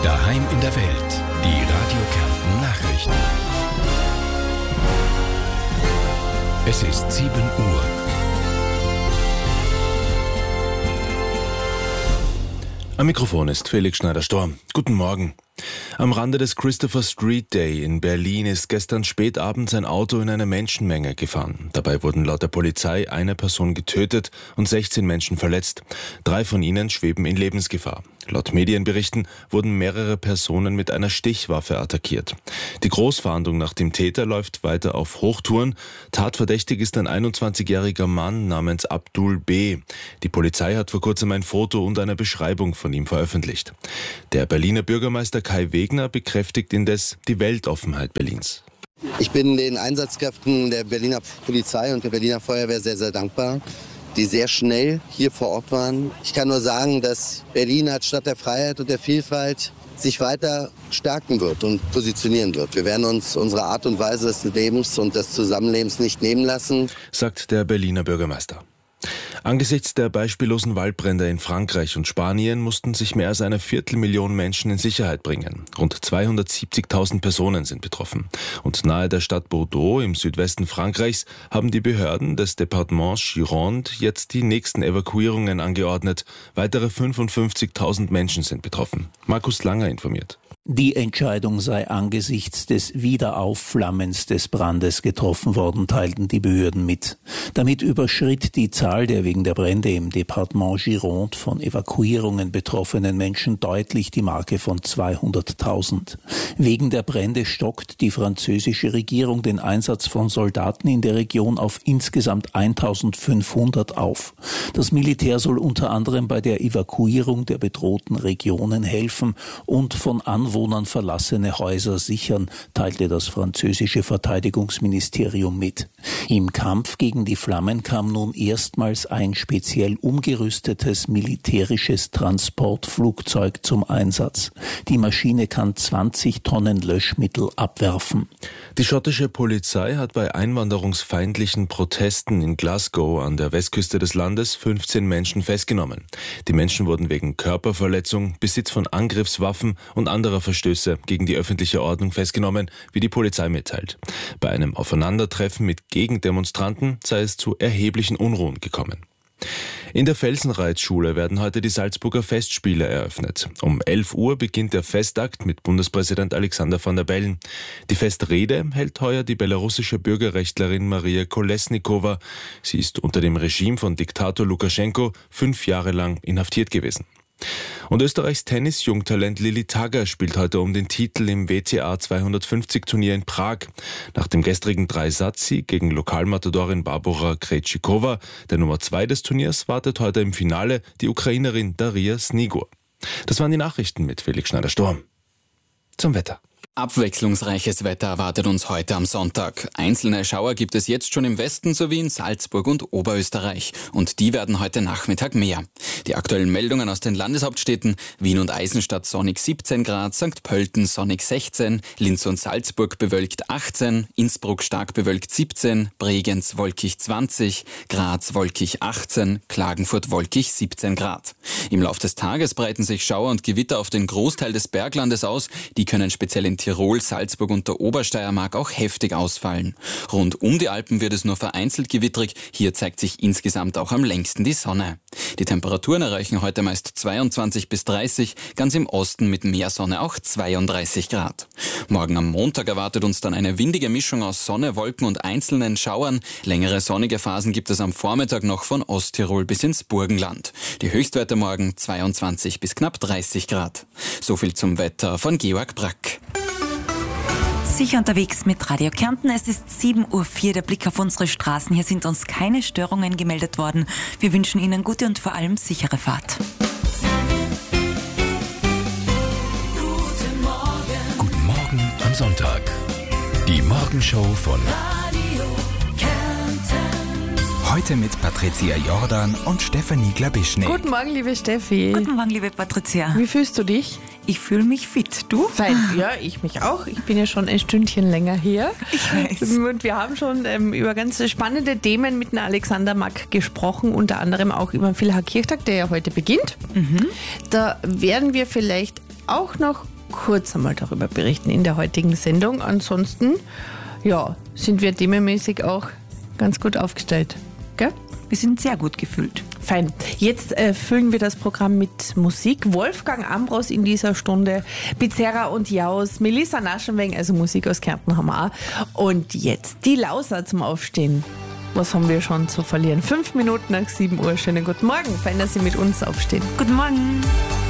Daheim in der Welt. Die Radio Kärnten Nachrichten. Es ist 7 Uhr. Am Mikrofon ist Felix Schneider-Storm. Guten Morgen. Am Rande des Christopher Street Day in Berlin ist gestern spät abends ein Auto in eine Menschenmenge gefahren. Dabei wurden laut der Polizei eine Person getötet und 16 Menschen verletzt. 3 von ihnen schweben in Lebensgefahr. Laut Medienberichten wurden mehrere Personen mit einer Stichwaffe attackiert. Die Großfahndung nach dem Täter läuft weiter auf Hochtouren. Tatverdächtig ist ein 21-jähriger Mann namens Abdul B. Die Polizei hat vor kurzem ein Foto und eine Beschreibung von ihm veröffentlicht. Der Berliner Bürgermeister Kai Wegner bekräftigt indes die Weltoffenheit Berlins. Ich bin den Einsatzkräften der Berliner Polizei und der Berliner Feuerwehr sehr, sehr dankbar, die sehr schnell hier vor Ort waren. Ich kann nur sagen, dass Berlin als Stadt der Freiheit und der Vielfalt sich weiter stärken wird und positionieren wird. Wir werden uns unsere Art und Weise des Lebens und des Zusammenlebens nicht nehmen lassen, sagt der Berliner Bürgermeister. Angesichts der beispiellosen Waldbrände in Frankreich und Spanien mussten sich mehr als 250.000 Menschen in Sicherheit bringen. Rund 270.000 Personen sind betroffen. Und nahe der Stadt Bordeaux im Südwesten Frankreichs haben die Behörden des Departements Gironde jetzt die nächsten Evakuierungen angeordnet. Weitere 55.000 Menschen sind betroffen. Markus Langer informiert. Die Entscheidung sei angesichts des Wiederaufflammens des Brandes getroffen worden, teilten die Behörden mit. Damit überschritt die Zahl der wegen der Brände im Departement Gironde von Evakuierungen betroffenen Menschen deutlich die Marke von 200.000. Wegen der Brände stockt die französische Regierung den Einsatz von Soldaten in der Region auf insgesamt 1.500 auf. Das Militär soll unter anderem bei der Evakuierung der bedrohten Regionen helfen und von Anwohnern verlassene Häuser sichern, teilte das französische Verteidigungsministerium mit. Im Kampf gegen die Flammen kam nun erstmals ein speziell umgerüstetes militärisches Transportflugzeug zum Einsatz. Die Maschine kann 20 Tonnen Löschmittel abwerfen. Die schottische Polizei hat bei einwanderungsfeindlichen Protesten in Glasgow an der Westküste des Landes 15 Menschen festgenommen. Die Menschen wurden wegen Körperverletzung, Besitz von Angriffswaffen und anderer Verstöße gegen die öffentliche Ordnung festgenommen, wie die Polizei mitteilt. Bei einem Aufeinandertreffen mit Gegendemonstranten sei es zu erheblichen Unruhen gekommen. In der Felsenreitschule werden heute die Salzburger Festspiele eröffnet. Um 11 Uhr beginnt der Festakt mit Bundespräsident Alexander Van der Bellen. Die Festrede hält heuer die belarussische Bürgerrechtlerin Maria Kolesnikowa. Sie ist unter dem Regime von Diktator Lukaschenko 5 Jahre lang inhaftiert gewesen. Und Österreichs Tennis-Jungtalent Lilly Tagger spielt heute um den Titel im WTA 250-Turnier in Prag. Nach dem gestrigen 3-Satz-Sieg gegen Lokalmatadorin Barbora Krejcikova, der Nummer 2 des Turniers, wartet heute im Finale die Ukrainerin Daria Snigur. Das waren die Nachrichten mit Felix Schneider-Storm. Zum Wetter. Abwechslungsreiches Wetter erwartet uns heute am Sonntag. Einzelne Schauer gibt es jetzt schon im Westen sowie in Salzburg und Oberösterreich. Und die werden heute Nachmittag mehr. Die aktuellen Meldungen aus den Landeshauptstädten: Wien und Eisenstadt sonnig 17 Grad, St. Pölten sonnig 16, Linz und Salzburg bewölkt 18, Innsbruck stark bewölkt 17, Bregenz wolkig 20, Graz wolkig 18, Klagenfurt wolkig 17 Grad. Im Lauf des Tages breiten sich Schauer und Gewitter auf den Großteil des Berglandes aus. Die können speziell in Tirol, Salzburg und der Obersteiermark auch heftig ausfallen. Rund um die Alpen wird es nur vereinzelt gewittrig. Hier zeigt sich insgesamt auch am längsten die Sonne. Die Temperaturen erreichen heute meist 22 bis 30, ganz im Osten mit mehr Sonne auch 32 Grad. Morgen am Montag erwartet uns dann eine windige Mischung aus Sonne, Wolken und einzelnen Schauern. Längere sonnige Phasen gibt es am Vormittag noch von Osttirol bis ins Burgenland. Die Höchstwerte morgen 22 bis knapp 30 Grad. So viel zum Wetter von Georg Brack. Sicher unterwegs mit Radio Kärnten. Es ist 7.04 Uhr, der Blick auf unsere Straßen. Hier sind uns keine Störungen gemeldet worden. Wir wünschen Ihnen gute und vor allem sichere Fahrt. Guten Morgen am Sonntag. Die Morgenshow von Radio Kärnten. Heute mit Patricia Jordan und Stefanie Glabischnik. Guten Morgen, liebe Steffi. Guten Morgen, liebe Patricia. Wie fühlst du dich? Ich fühle mich fit. Du? Fein. Ja, ich mich auch. Ich bin ja schon ein Stündchen länger hier. Ich weiß. Und wir haben schon über ganz spannende Themen mit dem Alexander Mack gesprochen, unter anderem auch über den Villach-Kirchtag, der ja heute beginnt. Da werden wir vielleicht auch noch kurz einmal darüber berichten in der heutigen Sendung. Ansonsten, ja, sind wir themenmäßig auch ganz gut aufgestellt. Gell? Wir sind sehr gut gefüllt. Fein. Jetzt füllen wir das Programm mit Musik. Wolfgang Ambros in dieser Stunde, Bizerra und Jaus, Melissa Naschenweng, also Musik aus Kärnten haben wir auch. Und jetzt die Lauser zum Aufstehen. Was haben wir schon zu verlieren? 5 Minuten nach 7 Uhr. Schönen guten Morgen. Fein, dass Sie mit uns aufstehen. Guten Morgen.